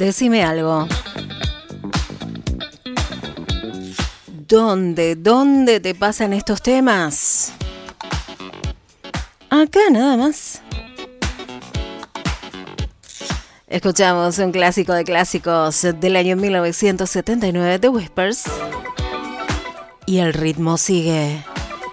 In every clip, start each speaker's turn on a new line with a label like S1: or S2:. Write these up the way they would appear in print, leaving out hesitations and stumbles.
S1: Decime algo. ¿Dónde te pasan estos temas? Acá nada más. Escuchamos un clásico de clásicos del año 1979 de Whispers. Y el ritmo sigue.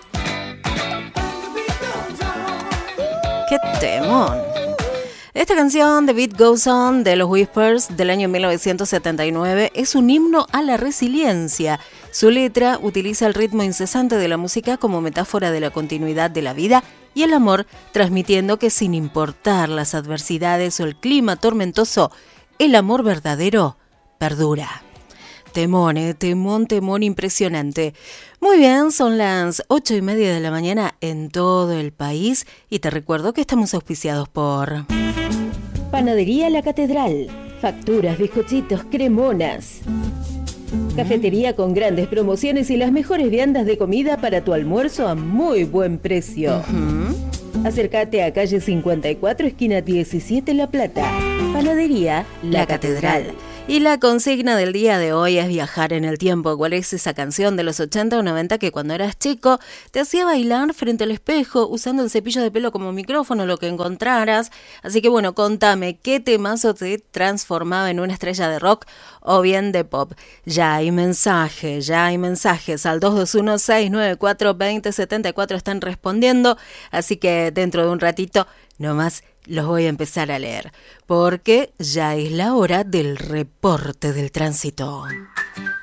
S1: ¡Qué temón! Esta canción, The Beat Goes On, de los Whispers del año 1979, es un himno a la resiliencia. Su letra utiliza el ritmo incesante de la música como metáfora de la continuidad de la vida y el amor, transmitiendo que sin importar las adversidades o el clima tormentoso, el amor verdadero perdura. Temón, temón impresionante. Muy bien, son las 8:30 de la mañana en todo el país y te recuerdo que estamos auspiciados por...
S2: Panadería La Catedral. Facturas, bizcochitos, cremonas. Cafetería con grandes promociones y las mejores viandas de comida para tu almuerzo a muy buen precio. Acércate a calle 54, esquina 17, La Plata. Panadería La Catedral.
S1: Y la consigna del día de hoy es viajar en el tiempo. ¿Cuál es esa canción de los 80 o 90 que cuando eras chico te hacía bailar frente al espejo usando el cepillo de pelo como micrófono, lo que encontraras? Así que bueno, contame, ¿qué temazo te transformaba en una estrella de rock o bien de pop? Ya hay mensajes al 221-694-2074 están respondiendo, así que dentro de un ratito nomás los voy a empezar a leer, porque ya es la hora del reporte del tránsito.